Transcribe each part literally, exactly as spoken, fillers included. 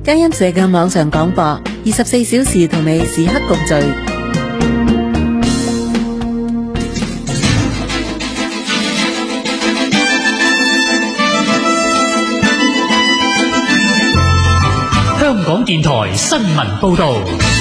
嘉欣社嘅網上廣播，二十四小時同你時刻共聚。 香港電台新聞報道。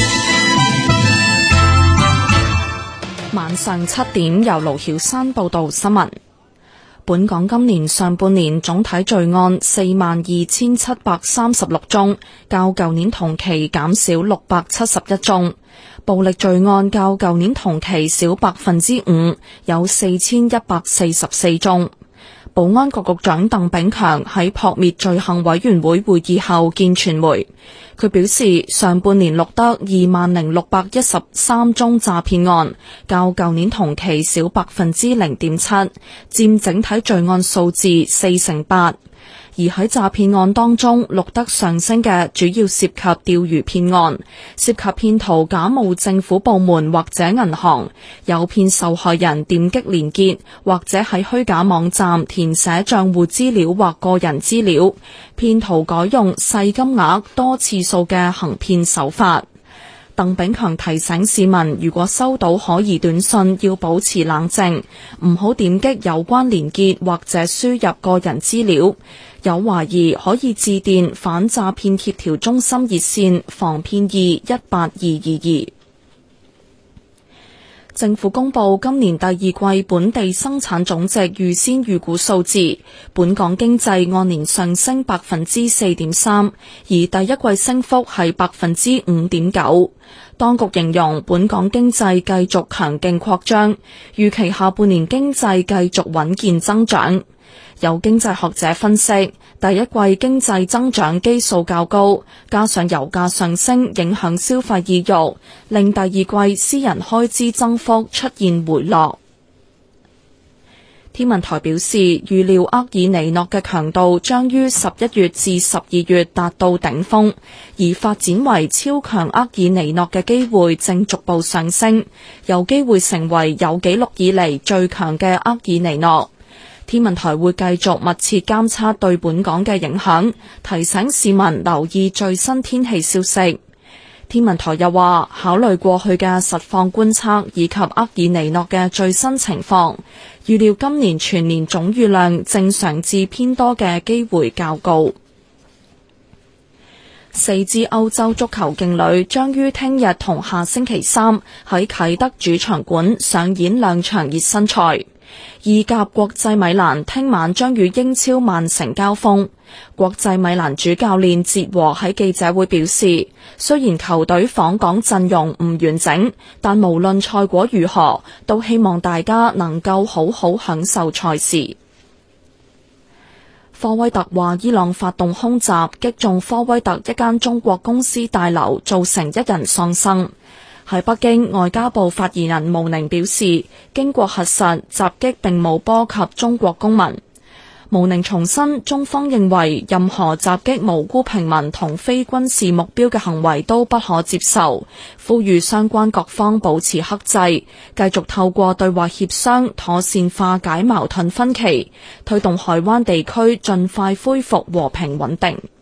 晚上七點，由盧曉珊報道新聞。本港今年上半年總體罪案四萬二千七百三十六宗，較舊年同期減少六百七十一宗。暴力罪案較舊年同期少百分之五，有四千一百四十四宗。保安局局長鄧炳強喺撲滅罪行委員會會議後見傳媒，佢表示上半年錄得二萬零六百一十三宗詐騙案，較舊年同期少百分之零點七，佔整體罪案數字四成八。而喺詐騙案當中錄得上升嘅主要涉及釣魚騙案，涉及騙徒假冒政府部門或者銀行，誘騙受害人點擊連結或者喺虛假網站填寫賬戶資料或個人資料，騙徒改用細金額多次數嘅行騙手法。鄧炳強提醒市民，如果收到可疑短信，要保持冷靜，唔好點擊有關連結或者輸入個人資料。有懷疑可以致電反詐騙協調中心熱線防騙二一八二二二。政府公布今年第二季本地生產總值預先預估數字，本港經濟按年上升百分之四點三，而第一季升幅係百分之五點九。當局形容本港經濟繼續強勁擴張，預期下半年經濟繼續穩健增長。有經濟學者分析，第一季經濟增長基數較高，加上油價上升影響消費意欲，令第二季私人開支增幅出現回落。天文台表示，預料厄爾尼諾嘅強度將於十一月至十二月達到頂峰，而發展為超強厄爾尼諾嘅機會正逐步上升，有機會成為有紀錄以嚟最強嘅厄爾尼諾。天文台會繼續密切監測對本港嘅影響，提醒市民留意最新天氣消息。天文台又話，考慮過去嘅實況觀測以及厄爾尼諾嘅最新情況，預料今年全年總雨量正常至偏多嘅機會較高。四支歐洲足球勁旅將於聽日同下星期三喺啟德主場館上演兩場熱身賽。意甲國際米蘭聽晚將與英超曼城交鋒。國際米蘭主教練哲和喺記者會表示，雖然球隊訪港陣容唔完整，但無論賽果如何，都希望大家能夠好好享受賽事。科威特話伊朗發動空襲，擊中科威特一間中國公司大樓，造成一人喪生。喺北京，外交部發言人毛寧表示，經過核實，襲擊並冇波及中國公民。毛寧重申，中方認為任何襲擊無辜平民同非軍事目標嘅行為都不可接受，呼籲相關各方保持克制，繼續透過對話協商妥善化解矛盾分歧，推動海灣地區盡快恢復和平穩定。